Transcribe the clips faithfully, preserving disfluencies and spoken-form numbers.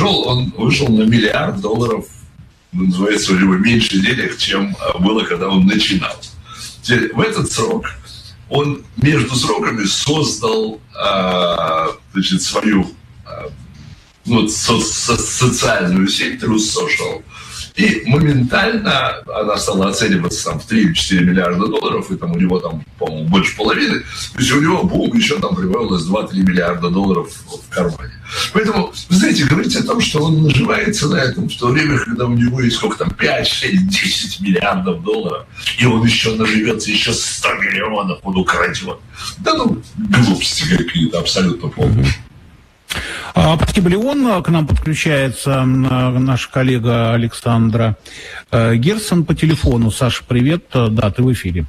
вышел, он вышел на миллиард долларов, называется, у него меньше денег, чем было, когда он начинал. Теперь, в этот срок он между сроками создал а, значит, свою а, ну, со- со- социальную сеть, Truth Social, и моментально она стала оцениваться там, в три-четыре миллиарда долларов, и там у него там, по-моему, больше половины. То есть у него, бум, еще там прибавилось два-три миллиарда долларов в кармане. Поэтому, вы знаете, говорить о том, что он наживается на этом, в то время, когда у него есть сколько там, пять, шесть, десять миллиардов долларов, и он еще наживется, еще сто миллионов он украдет. Да ну, глупости какие-то абсолютно полные. Спасибо, Леон. К нам подключается наш коллега Александра Герсон по телефону. Саша, привет. Да, ты в эфире.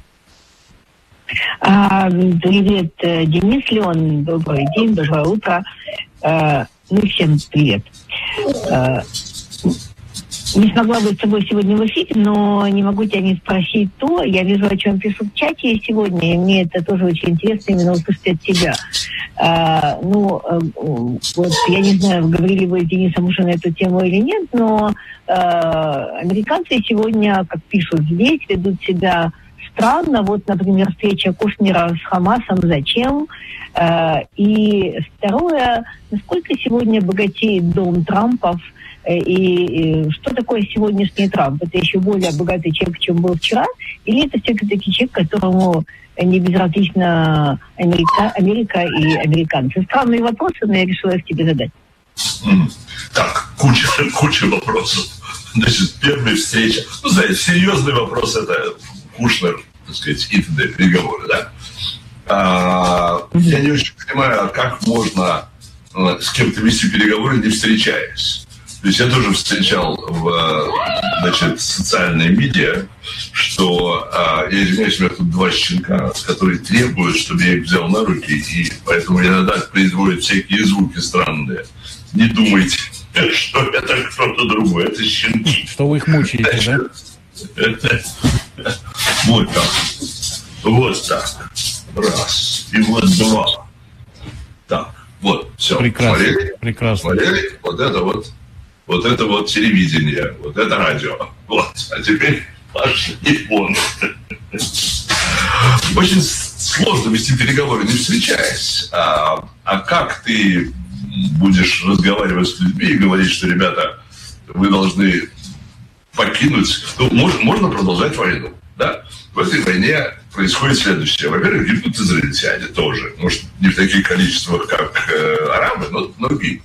А, привет, Денис, Леон. Добрый день, доброе утро. А, ну, всем привет. А, не смогла быть с тобой сегодня в эфире, но не могу тебя не спросить то. Я вижу, о чем пишут в чате сегодня, и мне это тоже очень интересно именно услышать от тебя. А, ну, вот я не знаю, говорили вы с Денисом уже на эту тему или нет, но а, американцы сегодня, как пишут здесь, ведут себя странно. Вот, например, встреча Кушнера с Хамасом. Зачем? А, и второе, насколько сегодня богатеет дом Трампов? И, и что такое сегодняшний Трамп? Это еще более богатый человек, чем был вчера? Или это все-таки человек, которому не безразлична Америка, Америка и американцы? Странные вопросы, но я решила их тебе задать. Так, куча, куча вопросов. Значит, первая встреча. Ну, знаете, серьезный вопрос — это Кушнер, так сказать, итд. Переговоры, да? А, я не очень понимаю, как можно с кем-то вести переговоры, не встречаясь. То есть я тоже встречал в, значит, социальные медиа, что, я извиняюсь, у меня тут два щенка, которые требуют, чтобы я их взял на руки, и поэтому иногда производят всякие звуки странные. Не думайте, что это кто-то другой, это щенки. Что вы их мучаете, значит, да? Это, вот так. Вот так. Раз. И вот два. Так, вот, все. Прекрасно. Смотрели? Прекрасно. Смотрели? Вот это вот. Вот это вот телевидение, вот это радио. Вот. А теперь пошли вон. Очень сложно вести переговоры, не встречаясь. А, а как ты будешь разговаривать с людьми и говорить, что, ребята, вы должны покинуть... Ну, можно, можно продолжать войну, да? В этой войне происходит следующее. Во-первых, гибнут израильтяне тоже. Может, не в таких количествах, как э, арабы, но, но гибнут.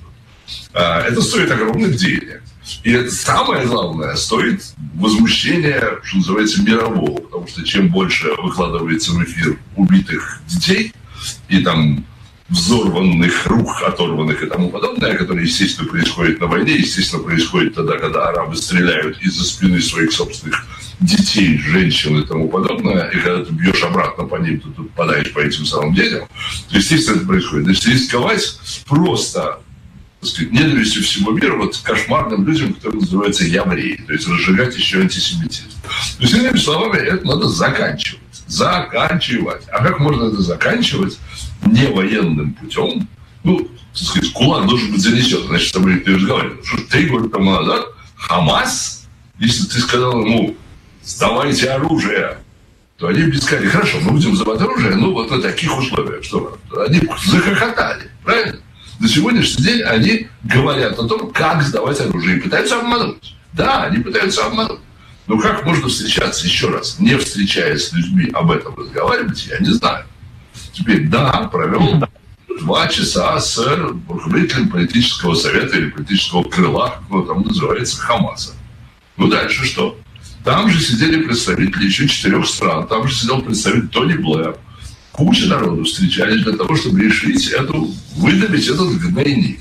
Это стоит огромных денег. И это самое главное, стоит возмущения, что называется, мирового. Потому что чем больше выкладывается в эфир убитых детей и там взорванных рук, оторванных и тому подобное, которое, естественно, происходит на войне, естественно, происходит тогда, когда арабы стреляют из-за спины своих собственных детей, женщин и тому подобное, и когда ты бьешь обратно по ним, то ты попадаешь по этим самым детям, то, естественно, это происходит. Значит, рисковать просто... сказать, ненавистью всего мира вот кошмарным людям, которые называются евреи. То есть разжигать еще антисемитизм. То есть, иными словами, это надо заканчивать. Заканчивать. А как можно это заканчивать не военным путем? Ну, так сказать, кулак должен быть занесен. Значит, с тобой ты разговаривал. Что три года тому назад Хамас, если ты сказал ему, сдавайте оружие, то они бы сказали, хорошо, мы будем сдавать оружие, ну, вот на таких условиях. Что они захохотали, правильно? На сегодняшний день они говорят о том, как сдавать оружие, и пытаются обмануть. Да, они пытаются обмануть. Но как можно встречаться, еще раз, не встречаясь с людьми, об этом разговаривать, я не знаю. Теперь, да, провел два часа с руководителем политического совета или политического крыла, как его там называется, Хамаса. Ну, дальше что? Там же сидели представители еще четырех стран, там же сидел представитель Тони Блэр. Куча народу встречались для того, чтобы решить эту, выдавить этот гнойник.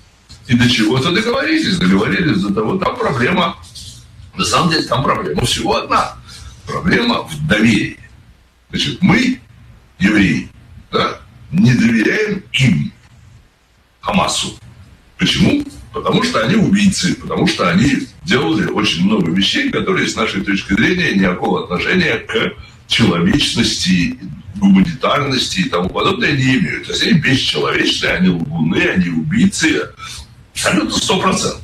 И до чего-то договорились. Договорились до того, там проблема, на самом деле там проблема всего одна. Проблема в доверии. Значит, мы, евреи, да, не доверяем им, Хамасу. Почему? Потому что они убийцы, потому что они делали очень много вещей, которые, с нашей точки зрения, никакого отношения к человечности, гуманитарности и тому подобное не имеют. То есть они бесчеловечные, они лгуны, они убийцы. Абсолютно сто процентов.